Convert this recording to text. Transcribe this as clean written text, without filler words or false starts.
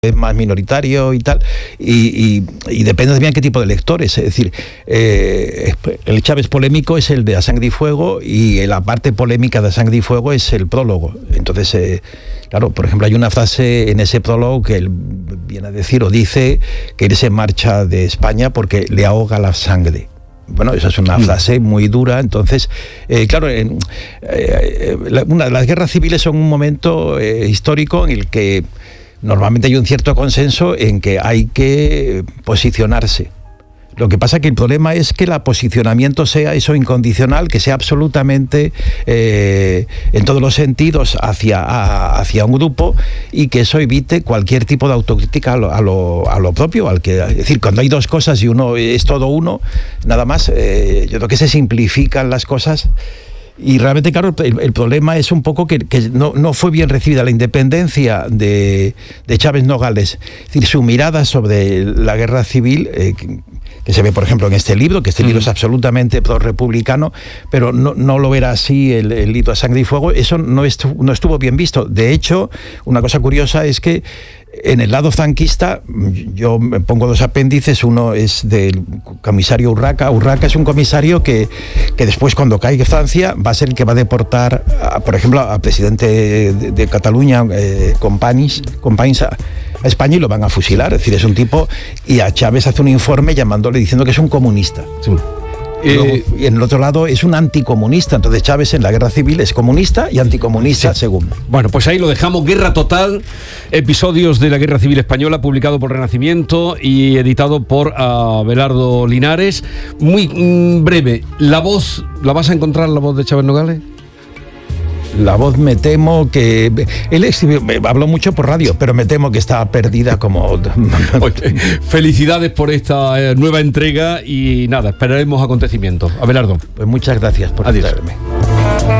es más minoritario y tal, y depende también qué tipo de lectores. Es decir, el Chávez polémico es el de A Sangre y Fuego, y la parte polémica de A Sangre y Fuego es el prólogo. Entonces, claro, por ejemplo, hay una frase en ese prólogo que él viene a decir o dice que él se marcha de España porque le ahoga la sangre. Bueno, esa es una frase muy dura. Entonces, claro, las guerras civiles son un momento histórico en el que normalmente hay un cierto consenso en que hay que posicionarse. Lo que pasa que el problema es que el posicionamiento sea eso incondicional, que sea absolutamente en todos los sentidos hacia un grupo, y que eso evite cualquier tipo de autocrítica a lo propio. Es decir, cuando hay dos cosas y uno es todo uno, nada más, yo creo que se simplifican las cosas. Y realmente, claro, el problema es un poco que no fue bien recibida la independencia de Chávez Nogales. Es decir, su mirada sobre la guerra civil, que se ve, por ejemplo, en este libro, que este libro es absolutamente pro-republicano, pero no lo era así el libro A Sangre y Fuego. Eso no estuvo bien visto. De hecho, una cosa curiosa es que en el lado franquista, yo me pongo dos apéndices. Uno es del comisario Urraca. Urraca es un comisario que después, cuando caiga Francia, va a ser el que va a deportar, por ejemplo, al presidente de Cataluña, Companys, a España, y lo van a fusilar. Es decir, es un tipo, y a Chávez hace un informe llamándole, diciendo que es un comunista. Sí. Luego, y en el otro lado es un anticomunista. Entonces Chávez en la guerra civil es comunista y anticomunista, sí, según. Bueno, pues ahí lo dejamos. Guerra Total, episodios de la Guerra Civil Española, publicado por Renacimiento y editado por Abelardo Linares. Muy breve, ¿la voz, la vas a encontrar, la voz de Chávez Nogales? La voz, me temo que... Él habló mucho por radio, pero me temo que está perdida como... Oye, felicidades por esta nueva entrega y nada, esperaremos acontecimientos. Abelardo. Pues muchas gracias por Adiós. invitarme.